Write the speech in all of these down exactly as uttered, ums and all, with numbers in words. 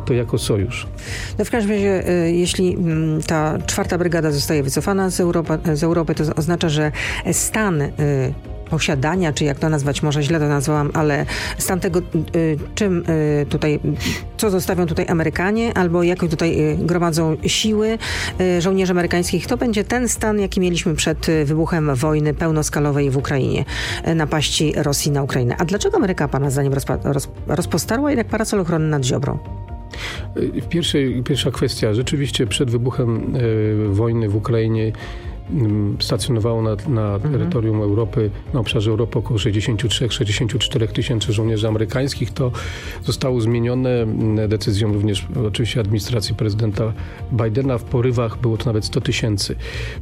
NATO jako sojusz. No w każdym razie, jeśli ta czwarta brygada zostaje wycofana z Europy, z Europy, to oznacza, że stan posiadania, czy jak to nazwać, może źle to nazwałam, ale stan tego, czym tutaj, co zostawią tutaj Amerykanie, albo jakie tutaj gromadzą siły żołnierzy amerykańskich, to będzie ten stan, jaki mieliśmy przed wybuchem wojny pełnoskalowej w Ukrainie, napaści Rosji na Ukrainę. A dlaczego Ameryka, pana zdaniem, rozpa- roz- rozpostarła jednak parasol ochronny nad Ziobrą? W pierwszej, pierwsza kwestia. Rzeczywiście przed wybuchem e, wojny w Ukrainie stacjonowało na, na terytorium mhm. Europy, na obszarze Europy około sześćdziesiąt trzy do sześćdziesięciu czterech tysięcy żołnierzy amerykańskich. To zostało zmienione decyzją również oczywiście administracji prezydenta Bidena. W porywach było to nawet sto tysięcy.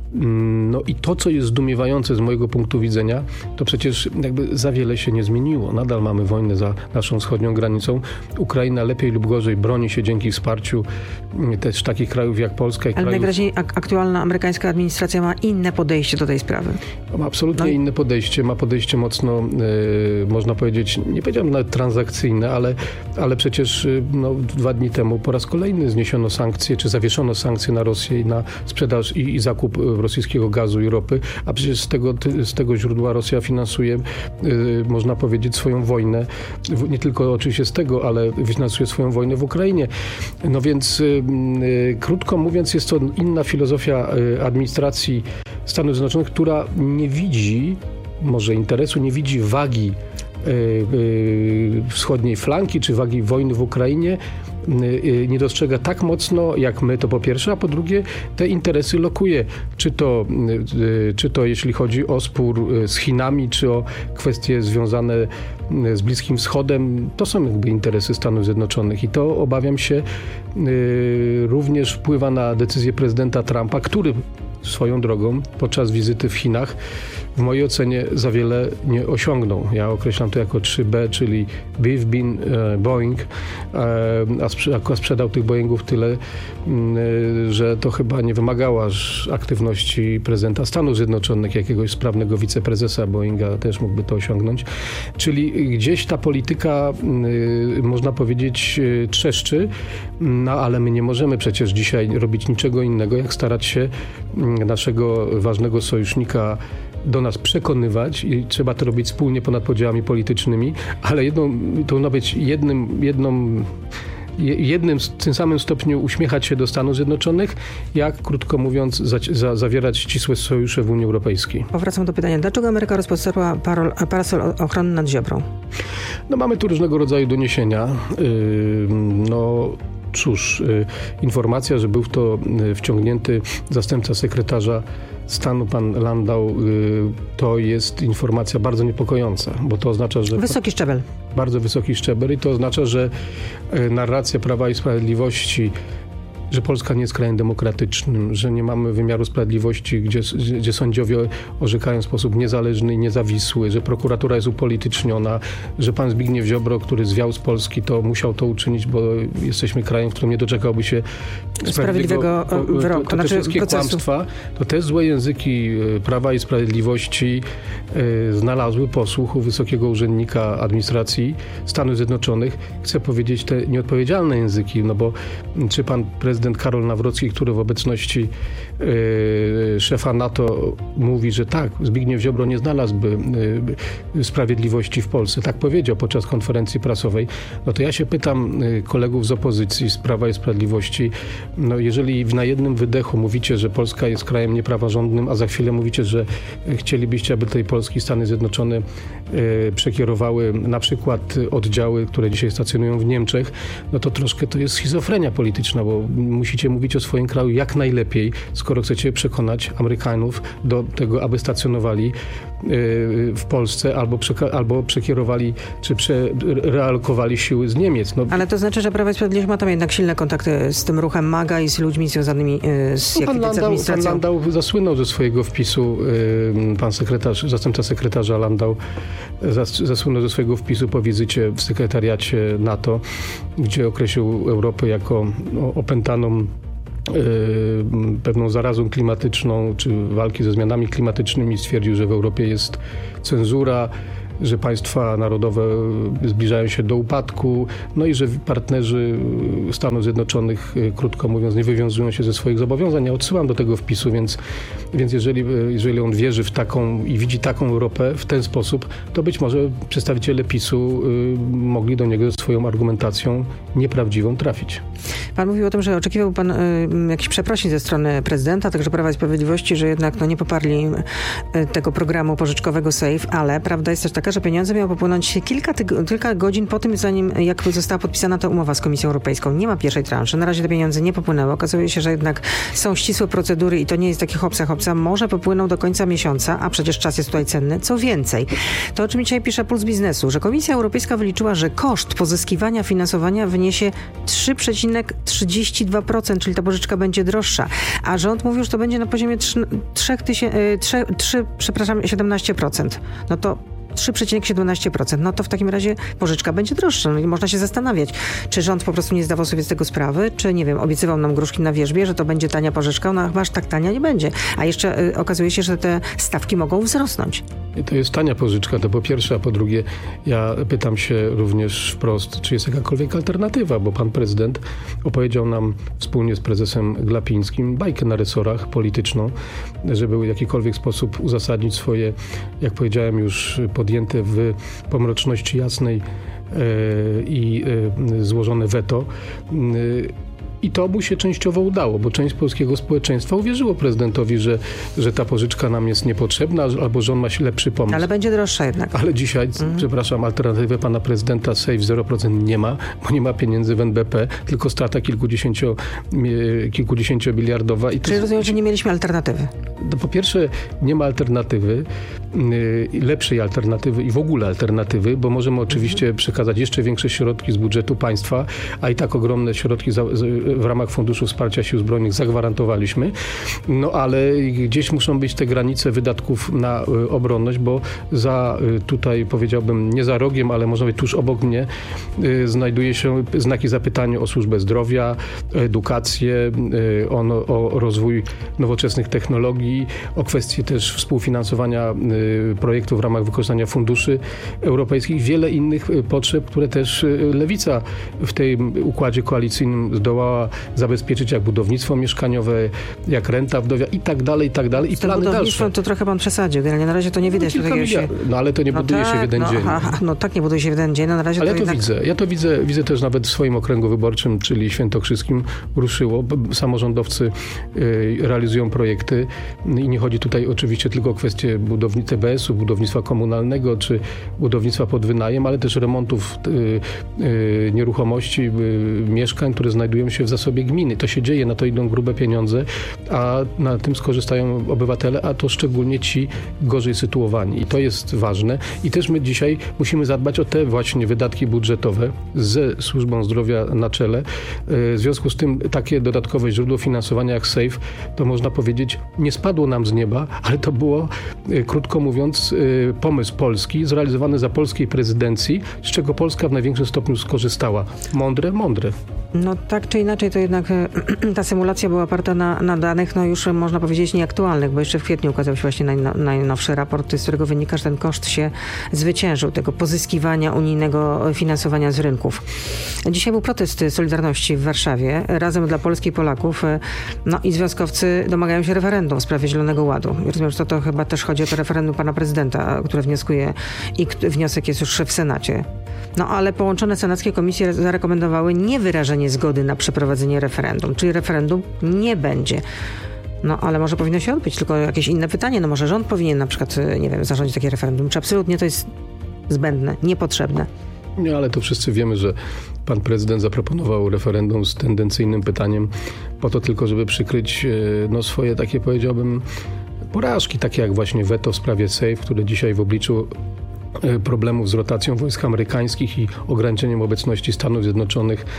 No i to, co jest zdumiewające z mojego punktu widzenia, to przecież jakby za wiele się nie zmieniło. Nadal mamy wojnę za naszą wschodnią granicą. Ukraina lepiej lub gorzej broni się dzięki wsparciu też takich krajów jak Polska. I Ale krajów... najwyraźniej ak- aktualna amerykańska administracja ma inne podejście do tej sprawy. Ma absolutnie no. inne podejście. Ma podejście mocno, yy, można powiedzieć, nie powiedziałem nawet transakcyjne, ale, ale przecież yy, no, dwa dni temu po raz kolejny zniesiono sankcje, czy zawieszono sankcje na Rosję i na sprzedaż i, i zakup rosyjskiego gazu i ropy, a przecież z tego, z tego źródła Rosja finansuje, yy, można powiedzieć, swoją wojnę. Nie tylko oczywiście z tego, ale finansuje swoją wojnę w Ukrainie. No więc yy, yy, krótko mówiąc, jest to inna filozofia yy, administracji Stanów Zjednoczonych, która nie widzi, może interesu, nie widzi wagi yy, yy, wschodniej flanki, czy wagi wojny w Ukrainie, yy, nie dostrzega tak mocno jak my, to po pierwsze, a po drugie te interesy lokuje. Czy to, yy, czy to jeśli chodzi o spór z Chinami, czy o kwestie związane z Bliskim Wschodem, to są jakby interesy Stanów Zjednoczonych i to, obawiam się, yy, również wpływa na decyzję prezydenta Trumpa, który swoją drogą podczas wizyty w Chinach w mojej ocenie za wiele nie osiągnął. Ja określam to jako trzy B, czyli Beef, Bean, Boeing, a sprzedał tych Boeingów tyle, że to chyba nie wymagało aż aktywności prezydenta Stanów Zjednoczonych, jakiegoś sprawnego wiceprezesa Boeinga też mógłby to osiągnąć. Czyli gdzieś ta polityka, można powiedzieć, trzeszczy, no ale my nie możemy przecież dzisiaj robić niczego innego, jak starać się naszego ważnego sojusznika do nas przekonywać i trzeba to robić wspólnie ponad podziałami politycznymi, ale jedną, to ma być jednym, jedną, jednym w tym samym stopniu uśmiechać się do Stanów Zjednoczonych, jak, krótko mówiąc, za, za, zawierać ścisłe sojusze w Unii Europejskiej. Powracam do pytania, dlaczego Ameryka rozpostarła parol, parasol ochronny nad Ziobrą? No mamy tu różnego rodzaju doniesienia. Yy, no cóż, yy, informacja, że był w to yy, wciągnięty zastępca sekretarza stanu, pan Landau, yy, to jest informacja bardzo niepokojąca, bo to oznacza, że... Wysoki szczebel. Bardzo wysoki szczebel i to oznacza, że yy, narracja Prawa i Sprawiedliwości, że Polska nie jest krajem demokratycznym, że nie mamy wymiaru sprawiedliwości, gdzie, gdzie sędziowie orzekają w sposób niezależny i niezawisły, że prokuratura jest upolityczniona, że pan Zbigniew Ziobro, który zwiał z Polski, to musiał to uczynić, bo jesteśmy krajem, w którym nie doczekałby się sprawiedliwego wyroku. To, to, to te wszystkie procesu. Kłamstwa, to te złe języki Prawa i Sprawiedliwości y, znalazły posłuch u wysokiego urzędnika administracji Stanów Zjednoczonych. Chcę powiedzieć te nieodpowiedzialne języki, no bo czy pan prezydent Prezydent Karol Nawrocki, który w obecności y, szefa NATO mówi, że tak, Zbigniew Ziobro nie znalazłby y, sprawiedliwości w Polsce. Tak powiedział podczas konferencji prasowej. No to ja się pytam y, kolegów z opozycji, z Prawa i Sprawiedliwości, no jeżeli na jednym wydechu mówicie, że Polska jest krajem niepraworządnym, a za chwilę mówicie, że chcielibyście, aby tej Polski Stany Zjednoczone y, przekierowały na przykład oddziały, które dzisiaj stacjonują w Niemczech, no to troszkę to jest schizofrenia polityczna, bo musicie mówić o swoim kraju jak najlepiej, skoro chcecie przekonać Amerykanów do tego, aby stacjonowali w Polsce albo, przeka- albo przekierowali, czy przerealokowali siły z Niemiec. No. Ale to znaczy, że Prawo i Sprawiedliwość ma tam jednak silne kontakty z tym ruchem MAGA i z ludźmi związanymi z, no, pan jak, z administracją. Pan Landau zasłynął ze swojego wpisu, pan sekretarz, zastępca sekretarza Landau zas, zasłynął ze swojego wpisu po wizycie w sekretariacie NATO, gdzie określił Europę jako no, opętaną pewną zarazą klimatyczną, czy walki ze zmianami klimatycznymi. Stwierdził, że w Europie jest cenzura, że państwa narodowe zbliżają się do upadku, no i że partnerzy Stanów Zjednoczonych, krótko mówiąc, nie wywiązują się ze swoich zobowiązań. Ja odsyłam do tego wpisu, więc, więc jeżeli, jeżeli on wierzy w taką i widzi taką Europę w ten sposób, to być może przedstawiciele PiSu y, mogli do niego ze swoją argumentacją nieprawdziwą trafić. Pan mówił o tym, że oczekiwał pan y, jakichś przeprosin ze strony prezydenta, także Prawa i Sprawiedliwości, że jednak no, nie poparli y, tego programu pożyczkowego SAFE, ale prawda jest też taka, że pieniądze miały popłynąć kilka, tyg- kilka godzin po tym, zanim jak została podpisana ta umowa z Komisją Europejską. Nie ma pierwszej transzy. Na razie te pieniądze nie popłynęły. Okazuje się, że jednak są ścisłe procedury i to nie jest takie hopsa hopsa. Może popłyną do końca miesiąca, a przecież czas jest tutaj cenny. Co więcej, to o czym dzisiaj pisze Puls Biznesu, że Komisja Europejska wyliczyła, że koszt pozyskiwania finansowania wyniesie trzy przecinek trzydzieści dwa procent, czyli ta pożyczka będzie droższa. A rząd mówił, że to będzie na poziomie trzy, przepraszam, siedemnaście procent. No to trzy przecinek siedemnaście procent. No to w takim razie pożyczka będzie droższa. No i można się zastanawiać, czy rząd po prostu nie zdawał sobie z tego sprawy, czy nie wiem, obiecywał nam gruszki na wierzbie, że to będzie tania pożyczka. No chyba aż tak tania nie będzie. A jeszcze y, okazuje się, że te stawki mogą wzrosnąć. I to jest tania pożyczka, to po pierwsze, a po drugie ja pytam się również wprost, czy jest jakakolwiek alternatywa, bo pan prezydent opowiedział nam wspólnie z prezesem Glapińskim bajkę na resorach polityczną, żeby w jakikolwiek sposób uzasadnić swoje, jak powiedziałem już, podjęte w pomroczności jasnej i złożone weto. I to mu się częściowo udało, bo część polskiego społeczeństwa uwierzyło prezydentowi, że, że ta pożyczka nam jest niepotrzebna, albo że on ma lepszy pomysł. Ale będzie droższa jednak. Ale dzisiaj, mm. przepraszam, alternatywy pana prezydenta SAFE zero procent nie ma, bo nie ma pieniędzy w N B P, tylko strata kilkudziesięcio, kilkudziesięciobiliardowa. I Czyli to, rozumiem, że nie mieliśmy alternatywy? No, po pierwsze, nie ma alternatywy, yy, lepszej alternatywy i w ogóle alternatywy, bo możemy oczywiście mm. przekazać jeszcze większe środki z budżetu państwa, a i tak ogromne środki za, z, w ramach Funduszu Wsparcia Sił Zbrojnych zagwarantowaliśmy, no ale gdzieś muszą być te granice wydatków na y, obronność, bo za y, tutaj powiedziałbym nie za rogiem, ale może być tuż obok mnie y, znajduje się znaki zapytania o służbę zdrowia, edukację, y, o, o rozwój nowoczesnych technologii, o kwestie też współfinansowania y, projektów w ramach wykorzystania funduszy europejskich, wiele innych y, potrzeb, które też y, Lewica w tym układzie koalicyjnym zdołała zabezpieczyć, jak budownictwo mieszkaniowe, jak renta wdowia i tak dalej, i tak dalej. I plany dalsze. To trochę pan przesadził. Generalnie na razie to nie widać. No, takiego się... no ale to nie no buduje tak, się w jeden no, dzień. Aha, no tak nie buduje się w jeden dzień. No, na razie ale to ja to jednak... widzę. Ja to widzę, widzę też nawet w swoim okręgu wyborczym, czyli świętokrzyskim ruszyło. Samorządowcy y, realizują projekty i nie chodzi tutaj oczywiście tylko o kwestie budownictwa T B S-u, budownictwa komunalnego, czy budownictwa pod wynajem, ale też remontów y, y, nieruchomości, y, mieszkań, które znajdują się w zasobie gminy. To się dzieje, na to idą grube pieniądze, a na tym skorzystają obywatele, a to szczególnie ci gorzej sytuowani. I to jest ważne. I też my dzisiaj musimy zadbać o te właśnie wydatki budżetowe ze służbą zdrowia na czele. W związku z tym takie dodatkowe źródło finansowania jak SAFE, to można powiedzieć, nie spadło nam z nieba, ale to było, krótko mówiąc, pomysł polski, zrealizowany za polskiej prezydencji, z czego Polska w największym stopniu skorzystała. Mądre, mądre. No tak czy inaczej, to jednak ta symulacja była oparta na, na danych, no już można powiedzieć nieaktualnych, bo jeszcze w kwietniu ukazał się właśnie najno, najnowszy raport, z którego wynika, że ten koszt się zwyciężył, tego pozyskiwania unijnego finansowania z rynków. Dzisiaj był protest Solidarności w Warszawie, Razem dla Polski i Polaków, no i związkowcy domagają się referendum w sprawie Zielonego Ładu. Rozumiem, że to, to chyba też chodzi o to referendum pana prezydenta, które wnioskuje i wniosek jest już w Senacie. No ale połączone senackie komisje zarekomendowały niewyrażenie zgody na przeprowadzenie referendum, czyli referendum nie będzie. No ale może powinno się odbyć, tylko jakieś inne pytanie, no może rząd powinien na przykład, nie wiem, zarządzić takie referendum, czy absolutnie to jest zbędne, niepotrzebne. Nie, ale to wszyscy wiemy, że pan prezydent zaproponował referendum z tendencyjnym pytaniem po to tylko, żeby przykryć no, swoje takie, powiedziałbym, porażki, takie jak właśnie weto w sprawie SAFE, które dzisiaj w obliczu problemów z rotacją wojsk amerykańskich i ograniczeniem obecności Stanów Zjednoczonych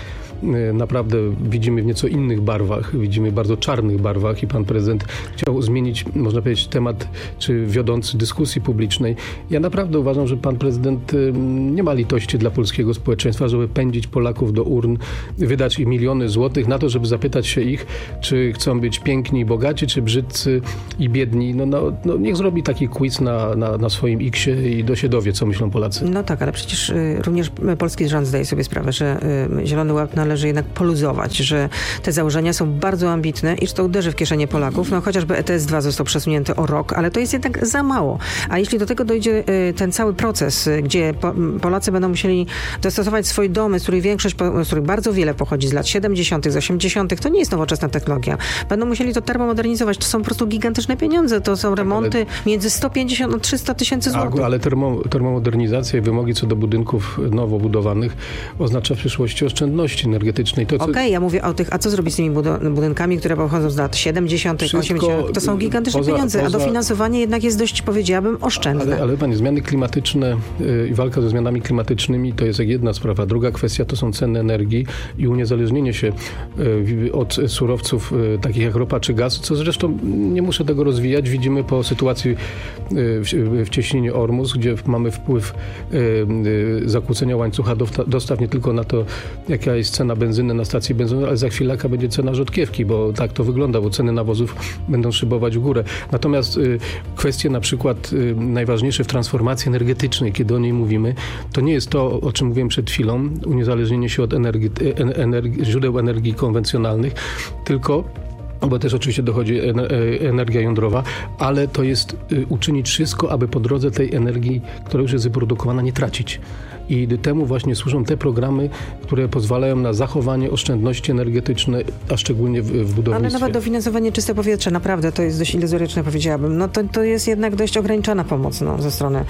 naprawdę widzimy w nieco innych barwach, widzimy w bardzo czarnych barwach i pan prezydent chciał zmienić, można powiedzieć, temat czy wiodący dyskusji publicznej. Ja naprawdę uważam, że pan prezydent nie ma litości dla polskiego społeczeństwa, żeby pędzić Polaków do urn, wydać im miliony złotych na to, żeby zapytać się ich, czy chcą być piękni i bogaci, czy brzydcy i biedni. No, no, no niech zrobi taki quiz na, na, na swoim X-ie i do się dowie, co myślą Polacy. No tak, ale przecież y, również polski rząd zdaje sobie sprawę, że y, Zielony Ład należy jednak poluzować, że te założenia są bardzo ambitne i że to uderzy w kieszenie Polaków. No chociażby E T S dwa został przesunięty o rok, ale to jest jednak za mało. A jeśli do tego dojdzie y, ten cały proces, y, gdzie po, Polacy będą musieli dostosować swoje domy, z których większość, z których bardzo wiele pochodzi z lat siedemdziesiątych, z osiemdziesiątych, to nie jest nowoczesna technologia. Będą musieli to termomodernizować. To są po prostu gigantyczne pieniądze. To są remonty ale, między sto pięćdziesiąt a trzysta tysięcy złotych. Ale termo, termomodernizacja i wymogi co do budynków nowo budowanych oznacza w przyszłości oszczędności energetycznej. Okej, okay, ja mówię o tych, a co zrobić z tymi budynkami, które pochodzą z lat siedemdziesiątych, osiemdziesiątych? To są gigantyczne poza, pieniądze, poza, a dofinansowanie jednak jest dość, powiedziałabym, oszczędne. Ale, ale panie, zmiany klimatyczne i yy, walka ze zmianami klimatycznymi to jest jak jedna sprawa. Druga kwestia to są ceny energii i uniezależnienie się yy, od surowców yy, takich jak ropa czy gaz, co zresztą nie muszę tego rozwijać. Widzimy po sytuacji yy, w, w cieśninie Ormus, gdzie mamy wpływ yy, yy, zakłócenia łańcucha dostaw nie tylko na to, jaka jest cena benzyny na stacji benzynowej, ale za chwilę jaka będzie cena rzodkiewki, bo tak to wygląda, bo ceny nawozów będą szybować w górę. Natomiast y, kwestie na przykład y, najważniejsze w transformacji energetycznej, kiedy o niej mówimy, to nie jest to, o czym mówiłem przed chwilą, uniezależnienie się od energii, energii, źródeł energii konwencjonalnych, tylko bo też oczywiście dochodzi energia jądrowa, ale to jest uczynić wszystko, aby po drodze tej energii, która już jest wyprodukowana, nie tracić. I temu właśnie służą te programy, które pozwalają na zachowanie oszczędności energetycznej, a szczególnie w, w budownictwie. Ale nawet dofinansowanie czyste powietrze, naprawdę to jest dość iluzoryczne, powiedziałabym. No to, to jest jednak dość ograniczona pomoc no, ze strony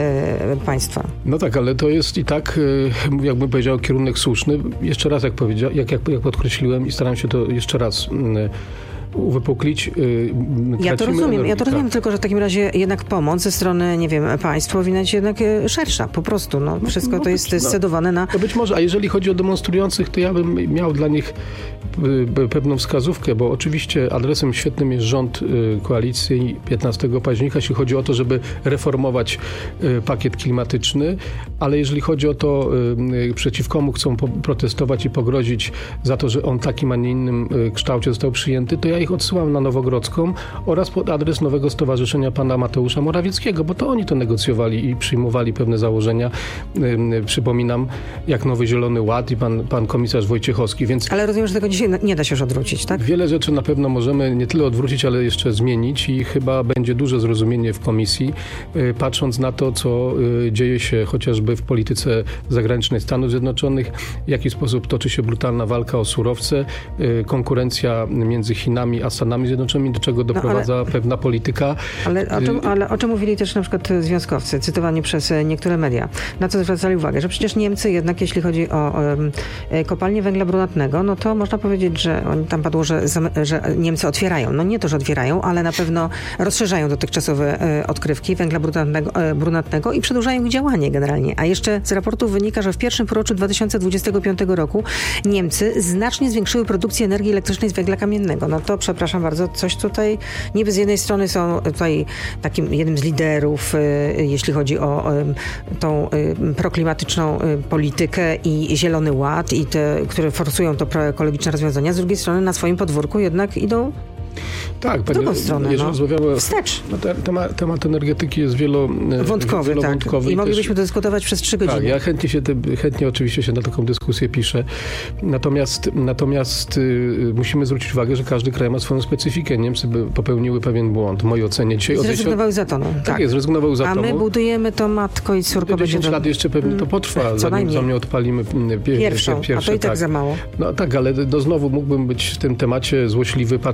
e, państwa. No tak, ale to jest i tak, e, jakbym powiedział, kierunek słuszny. Jeszcze raz, jak, powiedział, jak, jak, jak podkreśliłem i staram się to jeszcze raz e, uwypuklić. Yy, ja to rozumiem, energię. ja to rozumiem, tylko że w takim razie jednak pomoc ze strony, nie wiem, państw powinna być jednak szersza, po prostu. No, wszystko no, no, to jest no, scedowane na... To być może, a jeżeli chodzi o demonstrujących, to ja bym miał dla nich y, pewną wskazówkę, bo oczywiście adresem świetnym jest rząd y, koalicji piętnastego października, jeśli chodzi o to, żeby reformować y, pakiet klimatyczny, ale jeżeli chodzi o to, y, przeciw komu chcą po, protestować i pogrozić za to, że on takim, a nie innym y, kształcie został przyjęty, to ja ich odsyłam na Nowogrodzką oraz pod adres nowego stowarzyszenia pana Mateusza Morawieckiego, bo to oni to negocjowali i przyjmowali pewne założenia. Yy, przypominam, jak Nowy Zielony Ład i pan, pan komisarz Wojciechowski, więc... Ale rozumiem, że tego dzisiaj nie da się już odwrócić, tak? Wiele rzeczy na pewno możemy nie tyle odwrócić, ale jeszcze zmienić i chyba będzie duże zrozumienie w komisji, yy, patrząc na to, co yy, dzieje się chociażby w polityce zagranicznej Stanów Zjednoczonych, w jaki sposób toczy się brutalna walka o surowce, yy, konkurencja między Chinami a Stanami Zjednoczonymi, do czego doprowadza no, ale, pewna polityka. Ale o, czym, ale o czym mówili też na przykład związkowcy, cytowani przez niektóre media, na co zwracali uwagę, że przecież Niemcy jednak, jeśli chodzi o, o kopalnie węgla brunatnego, no to można powiedzieć, że tam padło, że, że Niemcy otwierają. No nie to, że otwierają, ale na pewno rozszerzają dotychczasowe odkrywki węgla brunatnego, brunatnego i przedłużają ich działanie generalnie. A jeszcze z raportów wynika, że w pierwszym półroczu dwa tysiące dwudziestego piątego roku Niemcy znacznie zwiększyły produkcję energii elektrycznej z węgla kamiennego. No to, przepraszam bardzo, coś tutaj niby z jednej strony są tutaj takim jednym z liderów, y, jeśli chodzi o y, tą y, proklimatyczną y, politykę i Zielony Ład i te, które forsują to proekologiczne rozwiązania, z drugiej strony na swoim podwórku jednak idą tak, w drugą stronę, no. Wstecz. No, temat, temat energetyki jest wielo, wątkowy, wielowątkowy. Tak. I moglibyśmy też, dyskutować przez trzy godziny. Tak, ja chętnie, się te, chętnie oczywiście się na taką dyskusję piszę. Natomiast, natomiast y, musimy zwrócić uwagę, że każdy kraj ma swoją specyfikę. Niemcy by popełniły pewien błąd, w mojej ocenie. Dzisiaj zrezygnowały z atomu. Tak, tak jest, zrezygnowały z atomu. A my budujemy to matko i córko. dziesięć lat jeszcze pewnie to potrwa, co zanim za mnie odpalimy pierwszą, pierwsze, a to i tak, tak za mało. No tak, ale no, znowu mógłbym być w tym temacie złośliwy, patrząc na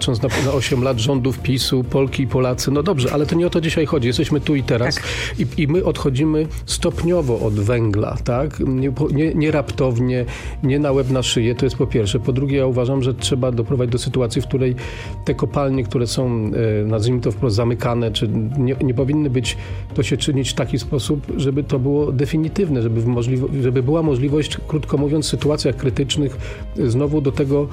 no, osiem lat rządów PiSu, Polki i Polacy. No dobrze, ale to nie o to dzisiaj chodzi. Jesteśmy tu i teraz. Tak. I, I my odchodzimy stopniowo od węgla, tak? Nie, nie, nie raptownie, nie na łeb na szyję, to jest po pierwsze. Po drugie, ja uważam, że trzeba doprowadzić do sytuacji, w której te kopalnie, które są, nazwijmy to wprost, zamykane, czy nie, nie powinny być, to się czynić w taki sposób, żeby to było definitywne, żeby, możliwo, żeby była możliwość, krótko mówiąc, w sytuacjach krytycznych znowu do tego,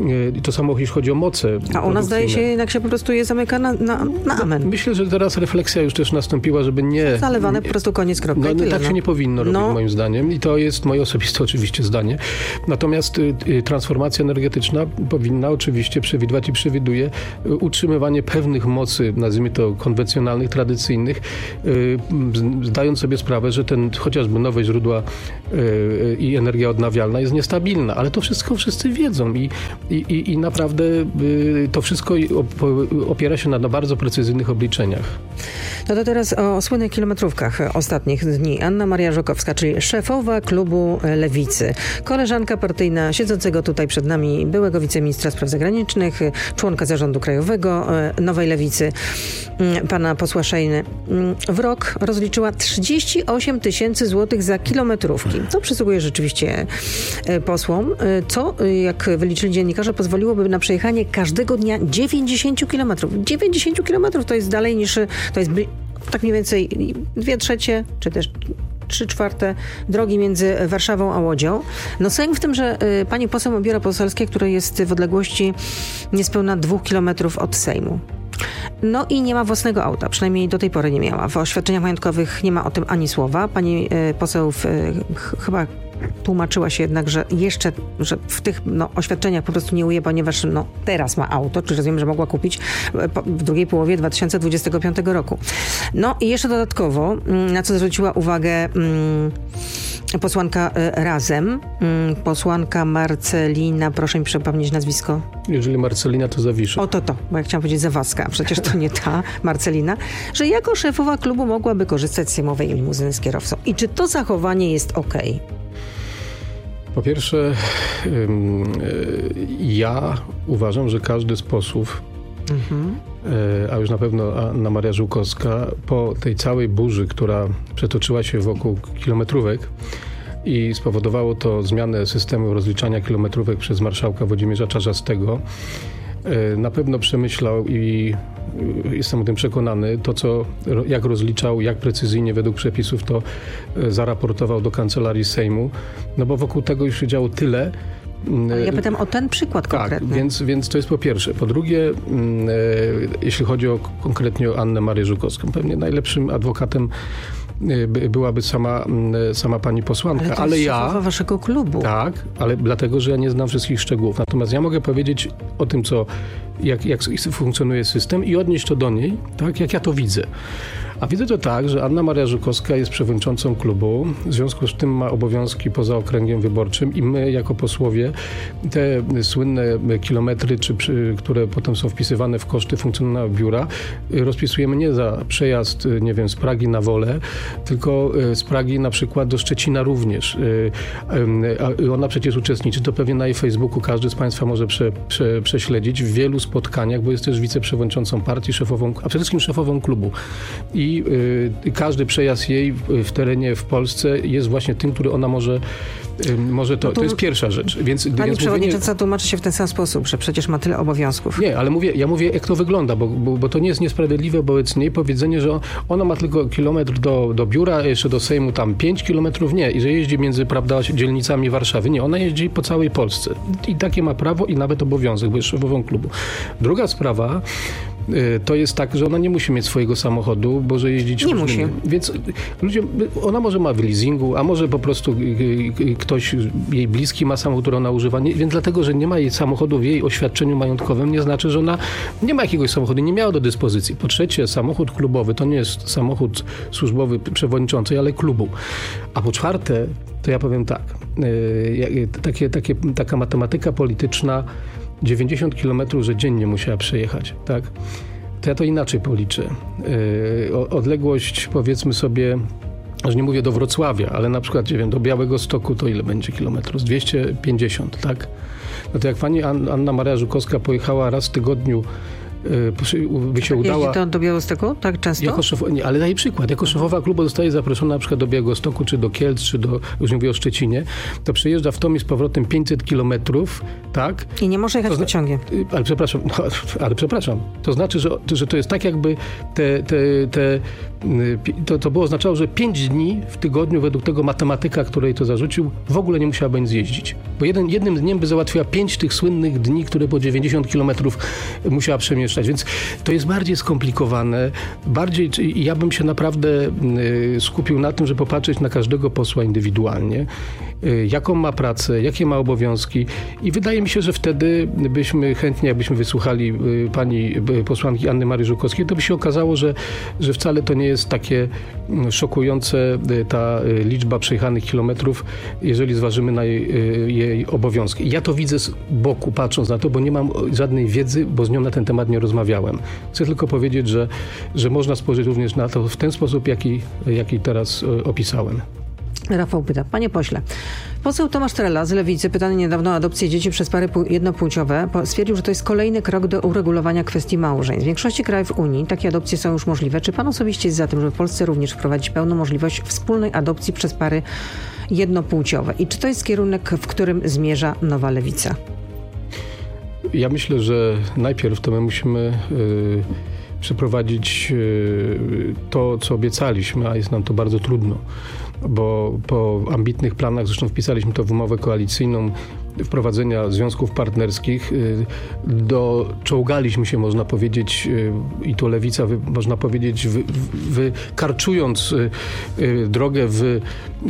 i to samo jeśli chodzi o moce. A u nas zdaje się, jednak się po prostu je zamyka na, na, na amen. Myślę, że teraz refleksja już też nastąpiła, żeby nie... Zalewane po prostu koniec, kropka. No, tyle, tak no. się nie powinno robić, no. moim zdaniem. I to jest moje osobiste oczywiście zdanie. Natomiast y, y, transformacja energetyczna powinna oczywiście przewidywać i przewiduje y, utrzymywanie pewnych mocy, nazwijmy to konwencjonalnych, tradycyjnych, y, zdając sobie sprawę, że ten chociażby nowe źródła y, i energia odnawialna jest niestabilna. Ale to wszystko wszyscy wiedzą i, i, i, i naprawdę y, to wszystko opiera się na, na bardzo precyzyjnych obliczeniach. No to teraz o słynnych kilometrówkach ostatnich dni. Anna Maria Żukowska, czyli szefowa klubu Lewicy. Koleżanka partyjna siedzącego tutaj przed nami byłego wiceministra spraw zagranicznych, członka zarządu krajowego Nowej Lewicy, pana posła Szejny. W rok rozliczyła trzydzieści osiem tysięcy złotych za kilometrówki. To przysługuje rzeczywiście posłom, co, jak wyliczyli dziennikarze, pozwoliłoby na przejechanie każdego dnia dziewięćdziesiąt kilometrów. dziewięćdziesiąt kilometrów to jest dalej niż, to jest tak mniej więcej dwie trzecie, czy też trzy czwarte drogi między Warszawą a Łodzią. No sęk w tym, że y, pani poseł ma biuro poselskie, które jest w odległości niespełna dwóch kilometrów od Sejmu. No i nie ma własnego auta, przynajmniej do tej pory nie miała. W oświadczeniach majątkowych nie ma o tym ani słowa. Pani y, poseł w, y, ch- chyba tłumaczyła się jednak, że jeszcze, że w tych no, oświadczeniach po prostu nie uje, ponieważ no, teraz ma auto, czyli rozumiem, że mogła kupić w drugiej połowie dwa tysiące dwudziestego piątego roku. No i jeszcze dodatkowo, na co zwróciła uwagę mm, posłanka y, Razem, y, posłanka Marcelina, proszę mi przypomnieć nazwisko. Jeżeli Marcelina, to Zawisza. O to to, bo ja chciałam powiedzieć Zawadzka, a przecież to nie ta Marcelina, że jako szefowa klubu mogłaby korzystać z sejmowej limuzyny z kierowcą. I czy to zachowanie jest okej? Okay? Po pierwsze, ja uważam, że każdy z posłów, mhm. a już na pewno Anna Maria Żukowska, po tej całej burzy, która przetoczyła się wokół kilometrówek i spowodowało to zmianę systemu rozliczania kilometrówek przez marszałka Włodzimierza Czarzastego, na pewno przemyślał i jestem o tym przekonany, to co, jak rozliczał, jak precyzyjnie według przepisów to zaraportował do Kancelarii Sejmu, no bo wokół tego już się działo tyle. Ale ja pytam o ten przykład konkretny. Tak, więc, więc to jest po pierwsze. Po drugie, jeśli chodzi o, konkretnie o Annę Marię Żukowską, pewnie najlepszym adwokatem byłaby sama, sama pani posłanka. Ale to ale jest ja szefowa waszego klubu. Tak, ale dlatego, że ja nie znam wszystkich szczegółów. Natomiast ja mogę powiedzieć o tym, co, jak, jak funkcjonuje system i odnieść to do niej, tak, jak ja to widzę. A widzę to tak, że Anna Maria Żukowska jest przewodniczącą klubu, w związku z tym ma obowiązki poza okręgiem wyborczym i my jako posłowie te słynne kilometry, czy, które potem są wpisywane w koszty funkcjonowania biura, rozpisujemy nie za przejazd, nie wiem, z Pragi na Wolę, tylko z Pragi na przykład do Szczecina również. Ona przecież uczestniczy, to pewnie na jej Facebooku każdy z Państwa może prze, prze, prześledzić w wielu spotkaniach, bo jest też wiceprzewodniczącą partii, szefową, a przede wszystkim szefową klubu. I I y, każdy przejazd jej w, w terenie w Polsce jest właśnie tym, który ona może, y, może to, no to, to jest pierwsza rzecz. Więc, pani więc przewodnicząca mówienie... tłumaczy się w ten sam sposób, że przecież ma tyle obowiązków. Nie, ale mówię, ja mówię, jak to wygląda, bo, bo, bo to nie jest niesprawiedliwe wobec niej powiedzenie, że ona ma tylko kilometr do, do biura, jeszcze do Sejmu tam pięć kilometrów, nie. I że jeździ między, prawda, dzielnicami Warszawy. Nie, ona jeździ po całej Polsce. I takie ma prawo i nawet obowiązek, bo jest szefową klubu. Druga sprawa, to jest tak, że ona nie musi mieć swojego samochodu, bo że jeździć nie różnymi. musi. Więc ludzie, ona może ma w leasingu, a może po prostu ktoś jej bliski ma samochód, który ona używa. Nie, więc dlatego, że nie ma jej samochodu w jej oświadczeniu majątkowym, nie znaczy, że ona nie ma jakiegoś samochodu, nie miała do dyspozycji. Po trzecie, samochód klubowy to nie jest samochód służbowy przewodniczącej, ale klubu. A po czwarte, to ja powiem tak, yy, takie, takie, taka matematyka polityczna, dziewięćdziesiąt kilometrów, że dziennie musiała przejechać, tak? To ja to inaczej policzę. Yy, odległość, powiedzmy sobie, że nie mówię do Wrocławia, ale na przykład, nie wiem, do Białegostoku to ile będzie kilometrów? dwieście pięćdziesiąt, tak? No to jak pani Anna Maria Żukowska pojechała raz w tygodniu by się udała... Jeździ to do Białegostoku tak często? Jako szef, nie, ale daję przykład. Jako szefowa klubu zostaje zaproszona na przykład do Białegostoku, czy do Kielc, czy do, już nie mówię o Szczecinie, to przyjeżdża w Tom i z powrotem pięćset kilometrów, tak? I nie może jechać to, pociągiem. Ale przepraszam, no, ale przepraszam. To znaczy, że, że to jest tak jakby te, te, te, to, to było oznaczało, że pięć dni w tygodniu według tego matematyka, której to zarzucił, w ogóle nie musiała będzie zjeździć. Bo jeden, jednym dniem by załatwiła pięć tych słynnych dni, które po dziewięćdziesiąt kilometrów musiała przemieszczać. Więc to jest bardziej skomplikowane. Bardziej, ja bym się naprawdę skupił na tym, żeby popatrzeć na każdego posła indywidualnie, jaką ma pracę, jakie ma obowiązki i wydaje mi się, że wtedy byśmy chętnie, jakbyśmy wysłuchali pani posłanki Anny Marii Żukowskiej, to by się okazało, że, że wcale to nie jest takie szokujące ta liczba przejechanych kilometrów, jeżeli zważymy na jej, jej obowiązki. Ja to widzę z boku, patrząc na to, bo nie mam żadnej wiedzy, bo z nią na ten temat nie rozmawiałem. Chcę tylko powiedzieć, że, że można spojrzeć również na to w ten sposób, jaki, jaki teraz opisałem. Rafał pyta, panie pośle, poseł Tomasz Trela z Lewicy, pytany niedawno o adopcję dzieci przez pary jednopłciowe, stwierdził, że to jest kolejny krok do uregulowania kwestii małżeństw. W większości krajów Unii takie adopcje są już możliwe. Czy pan osobiście jest za tym, żeby w Polsce również wprowadzić pełną możliwość wspólnej adopcji przez pary jednopłciowe? I czy to jest kierunek, w którym zmierza nowa Lewica? Ja myślę, że najpierw to my musimy yy, przeprowadzić yy, to, co obiecaliśmy, a jest nam to bardzo trudno. Bo po ambitnych planach, zresztą wpisaliśmy to w umowę koalicyjną, wprowadzenia związków partnerskich, doczołgaliśmy się, można powiedzieć, i to Lewica, można powiedzieć, wykarczując drogę w,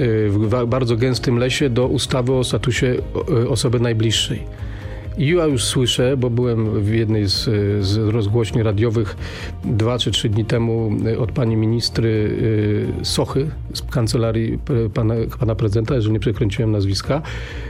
w bardzo gęstym lesie do ustawy o statusie osoby najbliższej. I ja już słyszę, bo byłem w jednej z, z rozgłośni radiowych dwa czy trzy dni temu od pani ministry Sochy z kancelarii pana, pana prezydenta, jeżeli nie przekręciłem nazwiska,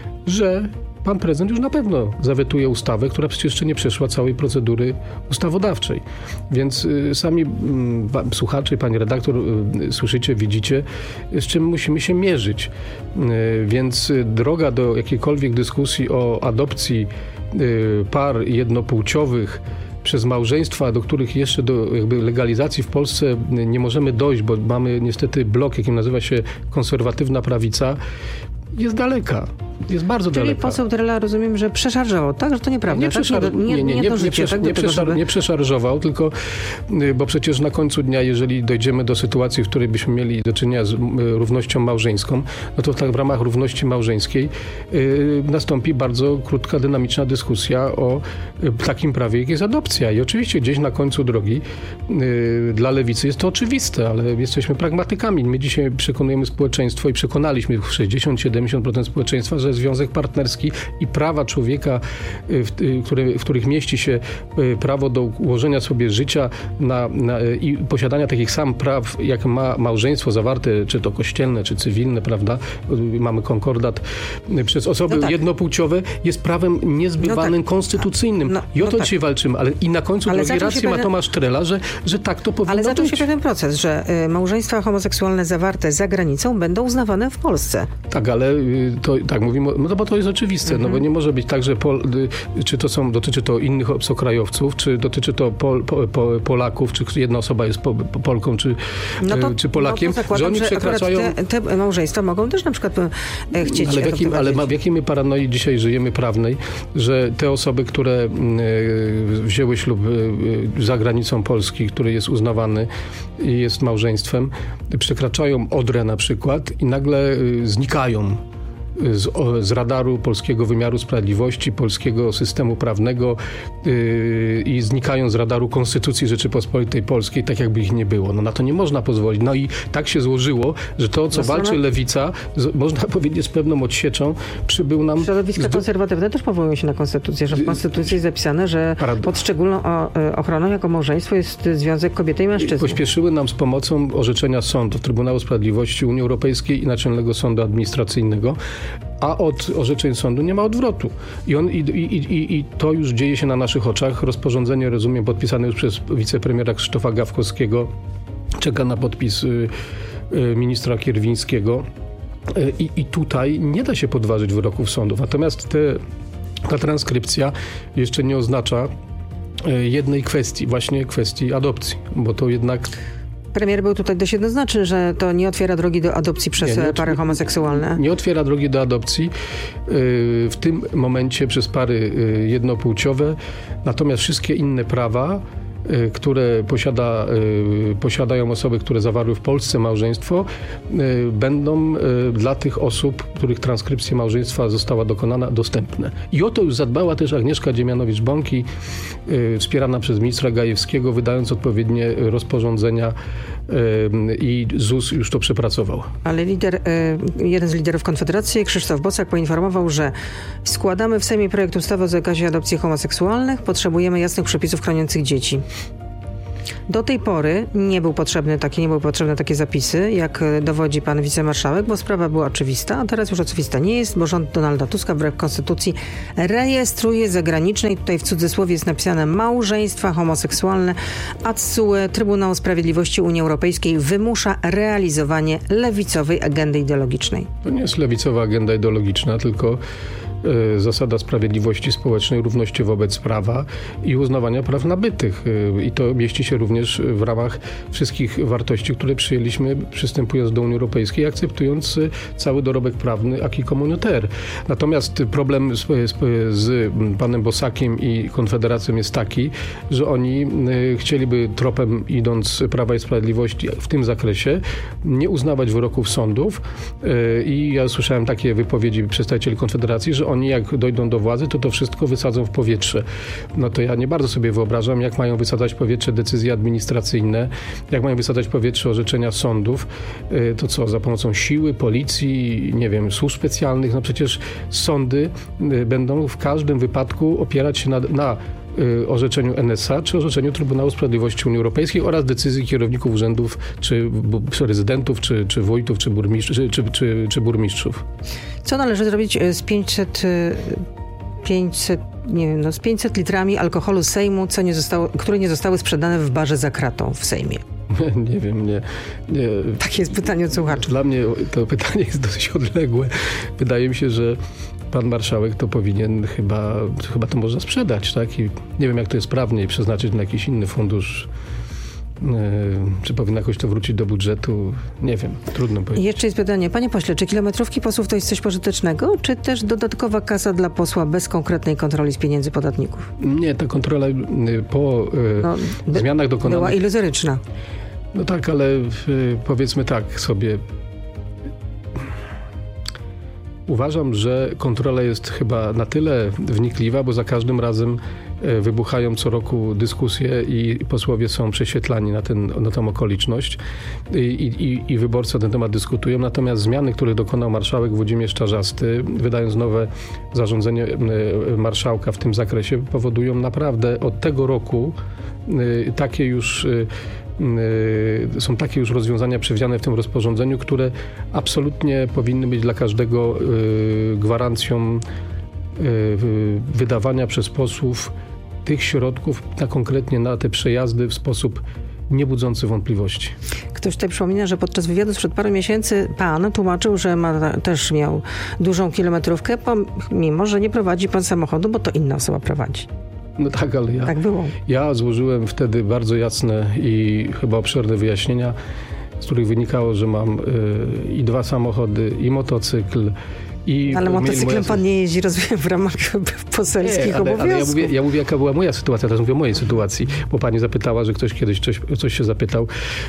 że pan prezydent już na pewno zawetuje ustawę, która przecież jeszcze nie przeszła całej procedury ustawodawczej. Więc y, sami y, słuchacze, pani redaktor, y, słyszycie, widzicie, z czym musimy się mierzyć. Y, więc y, droga do jakiejkolwiek dyskusji o adopcji y, par jednopłciowych przez małżeństwa, do których jeszcze do jakby legalizacji w Polsce nie możemy dojść, bo mamy niestety blok, jakim nazywa się konserwatywna prawica, jest daleka. Jest bardzo Czyli daleka. poseł Trela, rozumiem, że przeszarżował, tak? Że to nieprawda. Nie, przeszar... tak? nie, nie, nie, nie, nie, życie, przesz... tak? nie, tego, przeszar... żeby... nie przeszarżował, tylko bo przecież na końcu dnia, jeżeli dojdziemy do sytuacji, w której byśmy mieli do czynienia z równością małżeńską, no to tak w ramach równości małżeńskiej yy, nastąpi bardzo krótka, dynamiczna dyskusja o yy, takim prawie, jak jest adopcja. I oczywiście gdzieś na końcu drogi yy, dla Lewicy jest to oczywiste, ale jesteśmy pragmatykami. My dzisiaj przekonujemy społeczeństwo i przekonaliśmy sześćdziesiąt do siedemdziesięciu procent społeczeństwa, że związek partnerski i prawa człowieka, w, które, w których mieści się prawo do ułożenia sobie życia na, na, i posiadania takich samych praw, jak ma małżeństwo zawarte, czy to kościelne, czy cywilne, prawda? Mamy konkordat przez osoby no tak. jednopłciowe, jest prawem niezbywanym, no tak. konstytucyjnym. No, I o to no dzisiaj tak. walczymy. Ale i na końcu ale drogi rację pewien... ma Tomasz Trela, że, że tak to powinno ale zaczął być. się pewien proces, że y, małżeństwa homoseksualne zawarte za granicą będą uznawane w Polsce. Tak, ale y, to tak mówimy, no bo to jest oczywiste, mm-hmm. no bo nie może być tak, że Pol, czy to są, dotyczy to innych obcokrajowców, czy dotyczy to Pol, po, po, Polaków, czy jedna osoba jest po, po Polką, czy, no to, czy Polakiem, no to zakładam, że oni że przekraczają... Te, te małżeństwa mogą też na przykład e, chcieć ale w jakim, ale w jakiej my paranoi dzisiaj żyjemy prawnej, że te osoby, które e, wzięły ślub e, za granicą Polski, który jest uznawany i jest małżeństwem, przekraczają Odrę na przykład i nagle e, znikają Z, o, z radaru polskiego wymiaru sprawiedliwości, polskiego systemu prawnego yy, i znikają z radaru Konstytucji Rzeczypospolitej Polskiej, tak jakby ich nie było. No na to nie można pozwolić. No i tak się złożyło, że to, o co walczy Lewica, z, można powiedzieć z pewną odsieczą, przybył nam... Środowiska z... konserwatywne też powołują się na Konstytucję, że w Konstytucji jest zapisane, że Parad... pod szczególną o, ochroną jako małżeństwo jest związek kobiety i mężczyzny. Pośpieszyły nam z pomocą orzeczenia sądów Trybunału Sprawiedliwości Unii Europejskiej i Naczelnego Sądu Administracyjnego, a od orzeczeń sądu nie ma odwrotu. I, on, i, i, i, i to już dzieje się na naszych oczach. Rozporządzenie, rozumiem, podpisane już przez wicepremiera Krzysztofa Gawkowskiego. Czeka na podpis y, y, ministra Kierwińskiego. Y, I, I tutaj nie da się podważyć wyroków sądów. Natomiast te, ta transkrypcja jeszcze nie oznacza, jednej kwestii, właśnie kwestii adopcji, bo to jednak... Premier był tutaj dość jednoznaczny, że to nie otwiera drogi do adopcji przez nie, nie pary homoseksualne. Nie otwiera drogi do adopcji w tym momencie przez pary jednopłciowe, natomiast wszystkie inne prawa, które posiada, posiadają osoby, które zawarły w Polsce małżeństwo, będą dla tych osób, których transkrypcja małżeństwa została dokonana, dostępne. I o to już zadbała też Agnieszka Dziemianowicz-Bąk, wspierana przez ministra Gajewskiego, wydając odpowiednie rozporządzenia, i Z U S już to przepracował. Ale lider, jeden z liderów Konfederacji, Krzysztof Bosak, poinformował, że składamy w Sejmie projekt ustawy o zakazie adopcji homoseksualnych, potrzebujemy jasnych przepisów chroniących dzieci. Do tej pory nie był potrzebny takie, nie były potrzebne takie zapisy, jak dowodzi pan wicemarszałek, bo sprawa była oczywista, a teraz już oczywista nie jest, bo rząd Donalda Tuska wbrew konstytucji rejestruje zagraniczne, i tutaj w cudzysłowie jest napisane, małżeństwa homoseksualne, a T S U E, Trybunał Sprawiedliwości Unii Europejskiej, wymusza realizowanie lewicowej agendy ideologicznej. To nie jest lewicowa agenda ideologiczna, tylko zasada sprawiedliwości społecznej, równości wobec prawa i uznawania praw nabytych. I to mieści się również w ramach wszystkich wartości, które przyjęliśmy przystępując do Unii Europejskiej, akceptując cały dorobek prawny acquis communautaire. Natomiast problem z, z, z panem Bosakiem i Konfederacją jest taki, że oni chcieliby tropem idąc Prawa i Sprawiedliwości w tym zakresie nie uznawać wyroków sądów i ja słyszałem takie wypowiedzi przedstawicieli Konfederacji, że oni jak dojdą do władzy, to to wszystko wysadzą w powietrze. No to ja nie bardzo sobie wyobrażam, jak mają wysadzać w powietrze decyzje administracyjne, jak mają wysadzać w powietrze orzeczenia sądów. To co, za pomocą siły, policji, nie wiem, służb specjalnych? No przecież sądy będą w każdym wypadku opierać się na, na orzeczeniu N S A czy orzeczeniu Trybunału Sprawiedliwości Unii Europejskiej oraz decyzji kierowników urzędów, czy prezydentów, czy, czy wójtów, czy, burmistrz, czy, czy, czy burmistrzów. Co należy zrobić z pięćset, pięćset, nie wiem, no, z pięćset litrami alkoholu z Sejmu, co nie zostało, które nie zostały sprzedane w barze za kratą w Sejmie? Nie wiem, nie, nie. Takie jest pytanie od słuchaczy. Dla mnie to pytanie jest dosyć odległe. Wydaje mi się, że pan marszałek to powinien chyba, chyba to można sprzedać, tak? I nie wiem, jak to jest prawnie i przeznaczyć na jakiś inny fundusz. Yy, czy powinno jakoś to wrócić do budżetu? Nie wiem, trudno powiedzieć. I jeszcze jest pytanie, panie pośle, czy kilometrówki posłów to jest coś pożytecznego, czy też dodatkowa kasa dla posła bez konkretnej kontroli z pieniędzy podatników? Nie, ta kontrola po yy, no, by, zmianach dokonanych... była iluzoryczna. No tak, ale yy, powiedzmy tak sobie... Uważam, że kontrola jest chyba na tyle wnikliwa, bo za każdym razem wybuchają co roku dyskusje i posłowie są prześwietlani na, ten, na tę okoliczność i, i, i wyborcy na ten temat dyskutują. Natomiast zmiany, których dokonał marszałek Włodzimierz Czarzasty, wydając nowe zarządzenie marszałka w tym zakresie, powodują naprawdę od tego roku takie już są takie już rozwiązania przewidziane w tym rozporządzeniu, które absolutnie powinny być dla każdego gwarancją wydawania przez posłów tych środków na konkretnie na te przejazdy w sposób niebudzący wątpliwości. Ktoś tutaj przypomina, że podczas wywiadu sprzed paru miesięcy pan tłumaczył, że ma, też miał dużą kilometrówkę, mimo że nie prowadzi pan samochodu, bo to inna osoba prowadzi. No tak, ale ja, tak było. ja złożyłem wtedy bardzo jasne i chyba obszerne wyjaśnienia, z których wynikało, że mam y, i dwa samochody, i motocykl. I ale motocyklem moja... pan nie jeździ, rozumiem, w ramach poselskich nie, ale, obowiązków. Ale ja mówię, ja mówię, jaka była moja sytuacja, teraz mówię o mojej sytuacji, bo pani zapytała, że ktoś kiedyś coś, coś się zapytał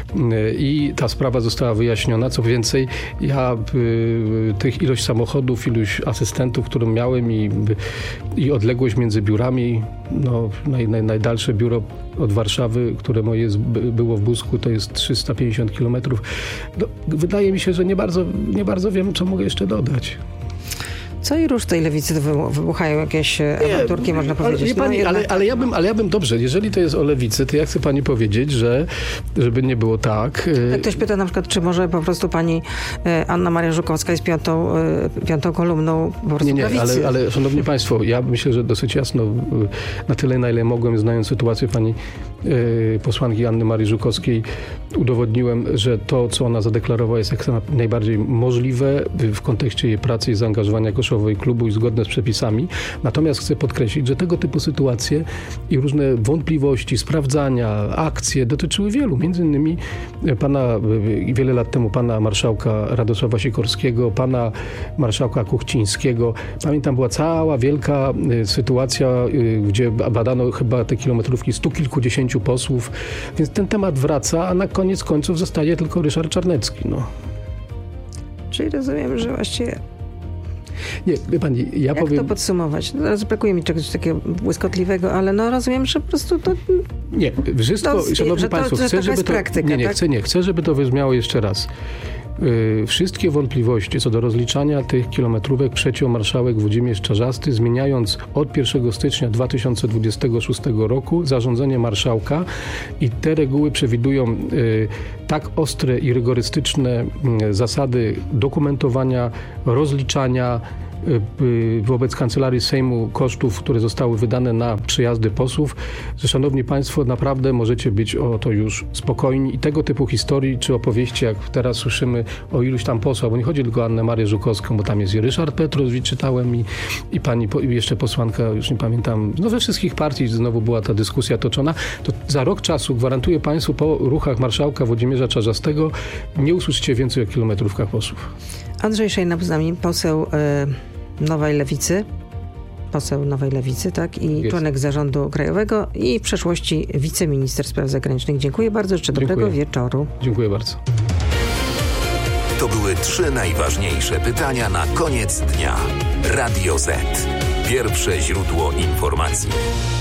i ta sprawa została wyjaśniona. Co więcej, ja y, tych ilość samochodów, ilość asystentów, którą miałem i, i odległość między biurami, no naj, naj, najdalsze biuro od Warszawy, które moje jest, było w Busku, to jest trzysta pięćdziesiąt kilometrów. No, wydaje mi się, że nie bardzo, nie bardzo wiem, co mogę jeszcze dodać. Co i róż tej lewicy wybuchają jakieś awanturki, można powiedzieć. Ale, pani, no, ale, ale, ja bym, ale ja bym, dobrze, jeżeli to jest o lewicy, to ja chcę pani powiedzieć, że żeby nie było tak... Ktoś pyta na przykład, czy może po prostu pani Anna Maria Żukowska jest piątą, piątą kolumną po prostu Nie, nie, prawicy. ale, ale szanowni państwo, ja myślę, że dosyć jasno, na tyle, na ile mogłem, znając sytuację pani posłanki Anny Marii Żukowskiej, udowodniłem, że to, co ona zadeklarowała, jest jak najbardziej możliwe w kontekście jej pracy i zaangażowania jako Rzeszowej klubu i zgodne z przepisami. Natomiast chcę podkreślić, że tego typu sytuacje i różne wątpliwości, sprawdzania, akcje dotyczyły wielu. Między innymi pana, wiele lat temu pana marszałka Radosława Sikorskiego, pana marszałka Kuchcińskiego. Pamiętam, była cała wielka sytuacja, gdzie badano chyba te kilometrówki stu kilkudziesięciu posłów. Więc ten temat wraca, a na koniec końców zostaje tylko Ryszard Czarnecki. No. Czyli rozumiem, że właściwie... Nie, wie pani, ja Jak powiem... to podsumować? No, teraz brakuje mi czegoś takiego błyskotliwego, ale no rozumiem, że po prostu to... Nie, wszystko, to, szanowni że to, państwo, że chcę, żeby to... praktyka, nie, nie, tak? chcę, nie, chcę, żeby to wybrzmiało jeszcze raz. Yy, wszystkie wątpliwości co do rozliczania tych kilometrówek przeciął marszałek Włodzimierz Czarzasty, zmieniając od pierwszego stycznia dwa tysiące dwudziestego szóstego roku zarządzenie marszałka i te reguły przewidują yy, tak ostre i rygorystyczne yy, zasady dokumentowania, rozliczania wobec Kancelarii Sejmu kosztów, które zostały wydane na przyjazdy posłów, że szanowni państwo, naprawdę możecie być o to już spokojni i tego typu historii czy opowieści, jak teraz słyszymy o iluś tam posłach, bo nie chodzi tylko o Annę Marię Żukowską, bo tam jest i Ryszard Petrowicz, czytałem i, i pani i jeszcze posłanka, już nie pamiętam, no we wszystkich partii znowu była ta dyskusja toczona, to za rok czasu gwarantuję państwu po ruchach marszałka Włodzimierza Czarzastego nie usłyszycie więcej o kilometrówkach posłów. Andrzej Szejna z nami, poseł y- Nowej Lewicy, poseł Nowej Lewicy, tak, i Jest. członek Zarządu Krajowego i w przeszłości wiceminister spraw zagranicznych. Dziękuję bardzo, życzę Dziękuję. dobrego wieczoru. Dziękuję bardzo. To były trzy najważniejsze pytania na koniec dnia. Radio Z. Pierwsze źródło informacji.